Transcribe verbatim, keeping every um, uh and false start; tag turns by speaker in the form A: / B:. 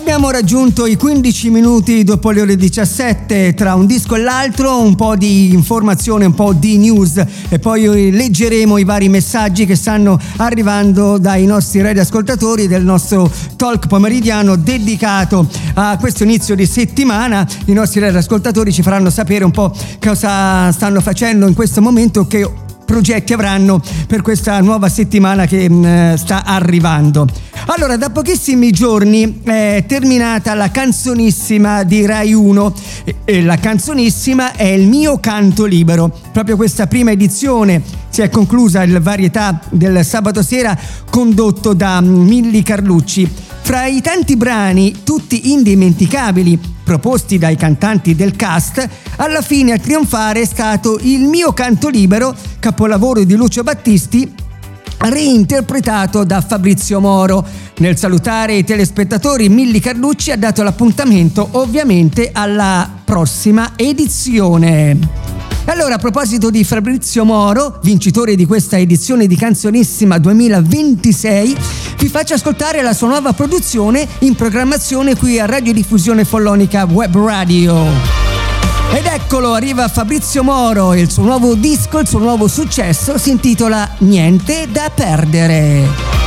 A: Abbiamo raggiunto i quindici minuti dopo le ore diciassette, tra un disco e l'altro un po' di informazione, un po' di news e poi leggeremo i vari messaggi che stanno arrivando dai nostri radioascoltatori del nostro talk pomeridiano dedicato a questo inizio di settimana. I nostri radioascoltatori ci faranno sapere un po' cosa stanno facendo in questo momento, che progetti avranno per questa nuova settimana che mh, sta arrivando. Allora, da pochissimi giorni è terminata la canzonissima di Rai uno e, e la canzonissima è Il mio canto libero. Proprio questa prima edizione si è conclusa il varietà del sabato sera condotto da Milly Carlucci. Fra i tanti brani, tutti indimenticabili, proposti dai cantanti del cast, alla fine a trionfare è stato Il mio canto libero, capolavoro di Lucio Battisti, reinterpretato da Fabrizio Moro. Nel salutare i telespettatori, Milly Carlucci ha dato l'appuntamento ovviamente alla prossima edizione. Allora, a proposito di Fabrizio Moro, vincitore di questa edizione di Canzonissima duemilaventisei, vi faccio ascoltare la sua nuova produzione in programmazione qui a Radiodiffusione Follonica Web Radio. Ed eccolo, arriva Fabrizio Moro e il suo nuovo disco, il suo nuovo successo si intitola Niente da perdere.